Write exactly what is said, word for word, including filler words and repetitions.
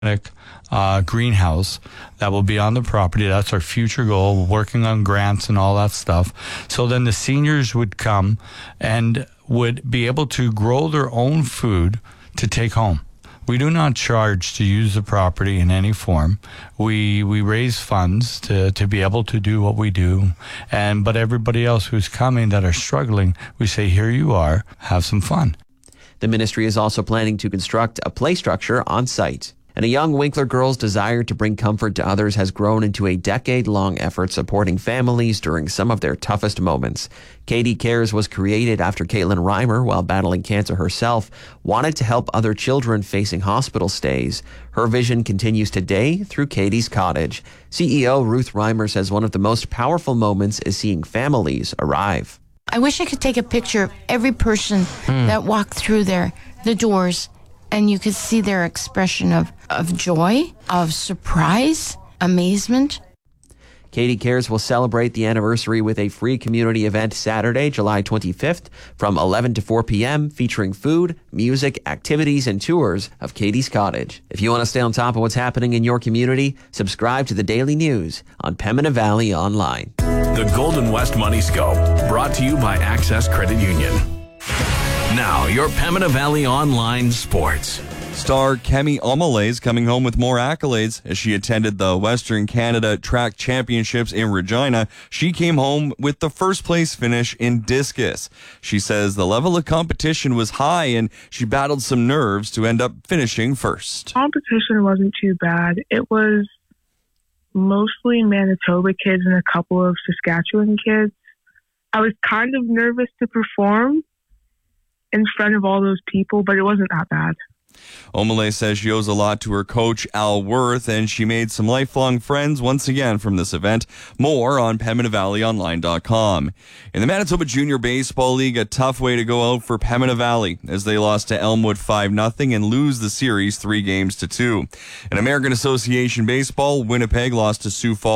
uh, greenhouse that will be on the property. That's our future goal, working on grants and all that stuff. So then the seniors would come and would be able to grow their own food to take home. We do not charge to use the property in any form. We we raise funds to, to be able to do what we do. And but everybody else who's coming that are struggling, we say, here you are, have some fun. The ministry is also planning to construct a play structure on site. And a young Winkler girl's desire to bring comfort to others has grown into a decade-long effort supporting families during some of their toughest moments. Katie Cares was created after Caitlin Reimer, while battling cancer herself, wanted to help other children facing hospital stays. Her vision continues today through Katie's Cottage. C E O Ruth Reimer says one of the most powerful moments is seeing families arrive. I wish I could take a picture of every person mm. that walked through there, the doors, and you could see their expression of, of joy, of surprise, amazement. Katie Cares will celebrate the anniversary with a free community event Saturday, July twenty-fifth from eleven to four p.m. featuring food, music, activities, and tours of Katie's Cottage. If you want to stay on top of what's happening in your community, subscribe to the Daily News on Pembina Valley Online. The Golden West Money Scope, brought to you by Access Credit Union. Now, your Pembina Valley Online Sports. Star Kemi Omole is coming home with more accolades. As she attended the Western Canada Track Championships in Regina, she came home with the first place finish in discus. She says the level of competition was high and she battled some nerves to end up finishing first. Competition wasn't too bad. It was mostly Manitoba kids and a couple of Saskatchewan kids. I was kind of nervous to perform in front of all those people, but it wasn't that bad. Omole says she owes a lot to her coach, Al Worth, and she made some lifelong friends once again from this event. More on Pembina Valley Online dot com. In the Manitoba Junior Baseball League, a tough way to go out for Pembina Valley as they lost to Elmwood five nothing and lose the series three games to two. In American Association Baseball, Winnipeg lost to Sioux Falls